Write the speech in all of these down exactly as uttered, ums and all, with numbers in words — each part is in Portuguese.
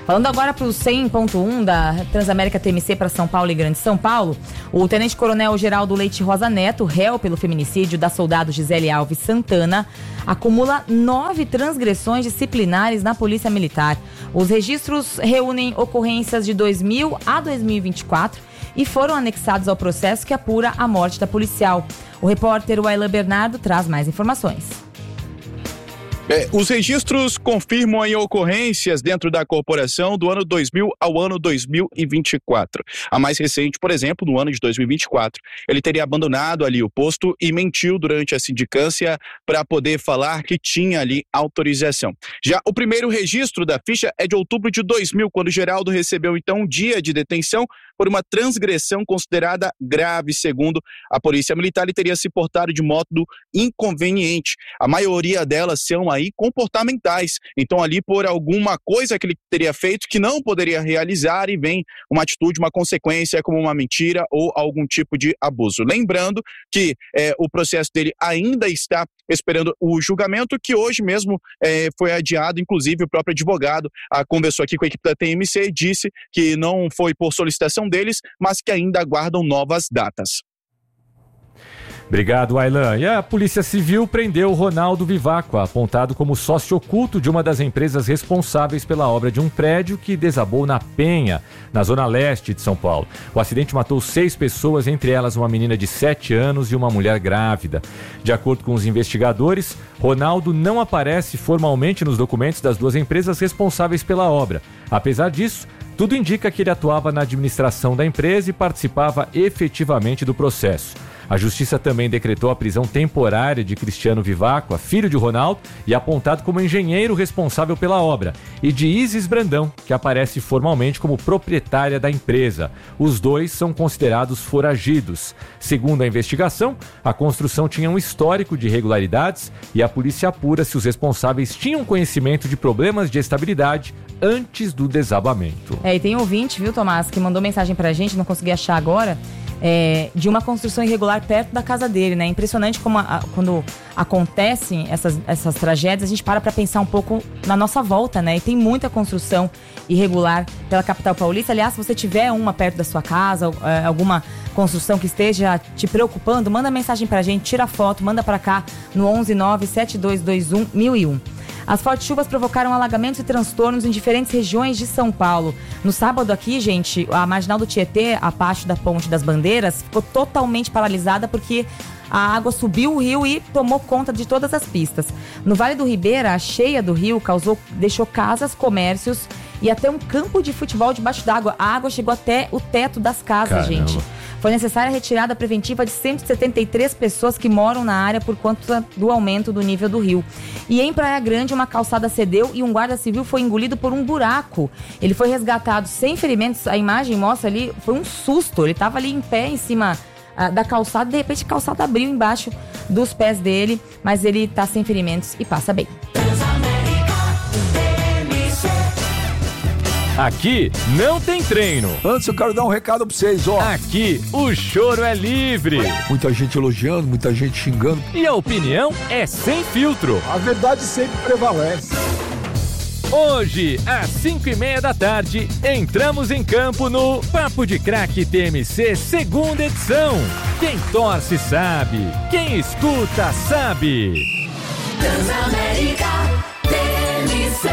Falando agora para o cem ponto um da Transamérica T M C para São Paulo e Grande São Paulo, o tenente-coronel Geraldo Leite Rosa Neto, réu pelo feminicídio da soldado Gisele Alves Santana, acumula nove transgressões disciplinares na Polícia Militar. Os registros reúnem ocorrências de dois mil a dois mil e vinte e quatro e foram anexados ao processo que apura a morte da policial. O repórter Wailan Bernardo traz mais informações. É, os registros confirmam aí ocorrências dentro da corporação do ano dois mil ao ano dois mil e vinte e quatro. A mais recente, por exemplo, no ano de dois mil e vinte e quatro, ele teria abandonado ali o posto e mentiu durante a sindicância para poder falar que tinha ali autorização. Já o primeiro registro da ficha é de outubro de dois mil, quando Geraldo recebeu então um dia de detenção por uma transgressão considerada grave. Segundo a Polícia Militar, ele teria se portado de modo inconveniente. A maioria delas são aí comportamentais. Então ali por alguma coisa que ele teria feito que não poderia realizar e vem uma atitude, uma consequência como uma mentira ou algum tipo de abuso. Lembrando que é, o processo dele ainda está esperando o julgamento, que hoje mesmo é, foi adiado. Inclusive o próprio advogado ah, conversou aqui com a equipe da T M C e disse que não foi por solicitação deles, mas que ainda aguardam novas datas. Obrigado, Wailan. E a Polícia Civil prendeu Ronaldo Viváqua, apontado como sócio oculto de uma das empresas responsáveis pela obra de um prédio que desabou na Penha, na zona leste de São Paulo. O acidente matou seis pessoas, entre elas uma menina de sete anos e uma mulher grávida. De acordo com os investigadores, Ronaldo não aparece formalmente nos documentos das duas empresas responsáveis pela obra. Apesar disso, tudo indica que ele atuava na administração da empresa e participava efetivamente do processo. A Justiça também decretou a prisão temporária de Cristiano Viváqua, filho de Ronaldo, e apontado como engenheiro responsável pela obra, e de Isis Brandão, que aparece formalmente como proprietária da empresa. Os dois são considerados foragidos. Segundo a investigação, a construção tinha um histórico de irregularidades e a polícia apura se os responsáveis tinham conhecimento de problemas de estabilidade antes do desabamento. É, e tem um ouvinte, viu, Tomás, que mandou mensagem pra gente, não consegui achar agora, É, de uma construção irregular perto da casa dele, né? Impressionante como a, a, quando acontecem essas, essas tragédias, a gente para para pensar um pouco na nossa volta, né? E tem muita construção irregular pela capital paulista. Aliás, se você tiver uma perto da sua casa, é, alguma construção que esteja te preocupando, manda mensagem pra gente, tira foto, manda pra cá no onze nove sete dois dois um mil e um. As fortes chuvas provocaram alagamentos e transtornos em diferentes regiões de São Paulo. No sábado aqui, gente, a marginal do Tietê, a parte da Ponte das Bandeiras, ficou totalmente paralisada porque a água subiu o rio e tomou conta de todas as pistas. No Vale do Ribeira, a cheia do rio causou, deixou casas, comércios e até um campo de futebol debaixo d'água. A água chegou até o teto das casas, Caramba. gente. Foi necessária a retirada preventiva de cento e setenta e três pessoas que moram na área por conta do aumento do nível do rio. E em Praia Grande, uma calçada cedeu e um guarda civil foi engolido por um buraco. Ele foi resgatado sem ferimentos. A imagem mostra ali, foi um susto. Ele estava ali em pé em cima uh, da calçada, de repente a calçada abriu embaixo dos pés dele, mas ele está sem ferimentos e passa bem. Aqui não tem treino. Antes eu quero dar um recado pra vocês, ó. Aqui o choro é livre. Muita gente elogiando, muita gente xingando. E a opinião é sem filtro. A verdade sempre prevalece. Hoje, às cinco e meia da tarde, entramos em campo no Papo de Craque T M C, segunda edição. Quem torce sabe, quem escuta sabe. Transamérica T M C.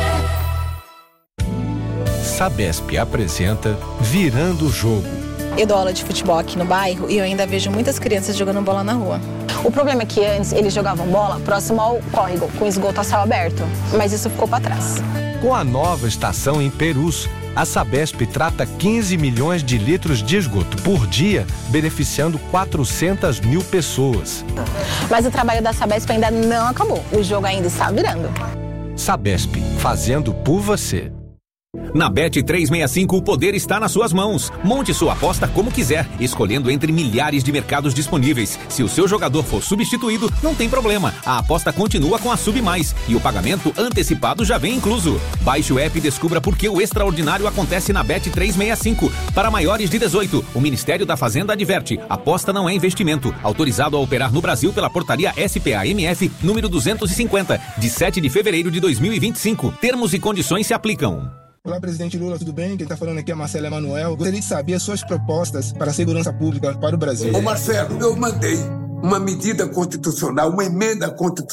Sabesp apresenta Virando o Jogo. Eu dou aula de futebol aqui no bairro e eu ainda vejo muitas crianças jogando bola na rua. O problema é que antes eles jogavam bola próximo ao córrego, com esgoto a céu aberto, mas isso ficou para trás. Com a nova estação em Perus, a Sabesp trata quinze milhões de litros de esgoto por dia, beneficiando quatrocentas mil pessoas. Mas o trabalho da Sabesp ainda não acabou, o jogo ainda está virando. Sabesp, fazendo por você. Na Bet trezentos e sessenta e cinco, o poder está nas suas mãos. Monte sua aposta como quiser, escolhendo entre milhares de mercados disponíveis. Se o seu jogador for substituído, não tem problema. A aposta continua com a Sub Mais e o pagamento antecipado já vem incluso. Baixe o app e descubra por que o extraordinário acontece na Bet trezentos e sessenta e cinco. Para maiores de dezoito, o Ministério da Fazenda adverte: aposta não é investimento. Autorizado a operar no Brasil pela portaria S P A M F número duzentos e cinquenta, de sete de fevereiro de dois mil e vinte e cinco. Termos e condições se aplicam. Olá, presidente Lula, tudo bem? Quem está falando aqui é Marcelo Emanuel. Gostaria de saber as suas propostas para a segurança pública para o Brasil. Ô Marcelo, eu mandei uma medida constitucional, uma emenda constitucional